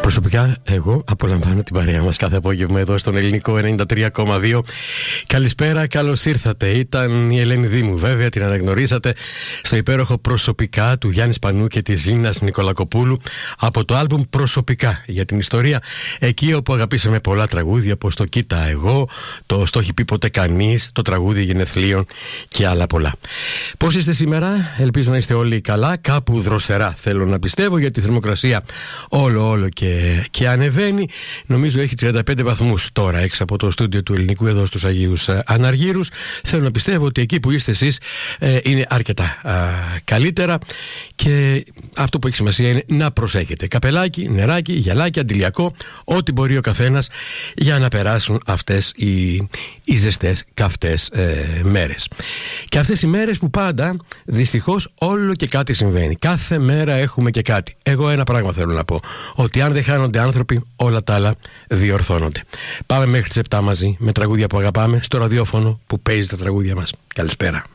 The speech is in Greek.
Προσωπικά, εγώ απολαμβάνω την παρέα μας κάθε απόγευμα εδώ στον Ελληνικό 93,2. Καλησπέρα, καλώς ήρθατε. Ήταν η Ελένη Δήμου, βέβαια, την αναγνωρίσατε στο υπέροχο Προσωπικά του Γιάννη Σπανού και της Ζήνας Νικολακοπούλου από το άλμπουμ Προσωπικά για την ιστορία. Εκεί όπου αγαπήσαμε πολλά τραγούδια, όπως το Κοίτα Εγώ, το Στο έχει πει ποτέ κανείς, το τραγούδι γενεθλίων και άλλα πολλά. Πώς είστε σήμερα? Ελπίζω να είστε όλοι καλά, κάπου δροσερά θέλω να πιστεύω, γιατί η θερμοκρασία όλο και ανεβαίνει. Νομίζω έχει 35 βαθμούς τώρα έξω από το στούντιο του Ελληνικού εδώ στους Αγίους Αναργύρους. Θέλω να πιστεύω ότι εκεί που είστε εσείς είναι αρκετά καλύτερα, και αυτό που έχει σημασία είναι να προσέχετε. Καπελάκι, νεράκι, γυαλάκι, αντιλιακό, ό,τι μπορεί ο καθένας για να περάσουν αυτές οι ζεστές καυτές μέρες. Και αυτές οι μέρες που πάντα δυστυχώς όλο και κάτι συμβαίνει. Κάθε μέρα έχουμε και κάτι. Εγώ ένα πράγμα θέλω να πω, ότι αν δεν χάνονται άνθρωποι, όλα τα άλλα διορθώνονται. Πάμε μέχρι τις 7 μαζί με τραγούδια που αγαπάμε στο ραδιόφωνο που παίζει τα τραγούδια μας. Καλησπέρα.